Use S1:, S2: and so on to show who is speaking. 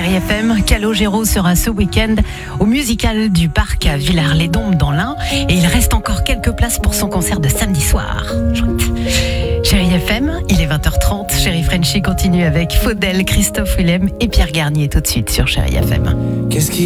S1: Chérie FM, Calogero sera ce week-end au musical du parc à Villars-les-Dombes dans l'Ain et il reste encore quelques places pour son concert de samedi soir. Chouette. Chérie FM, il est 20h30. Chérie Frenchy continue avec Faudel, Christophe Willem et Pierre Garnier tout de suite sur Chérie FM.
S2: Qu'est-ce qui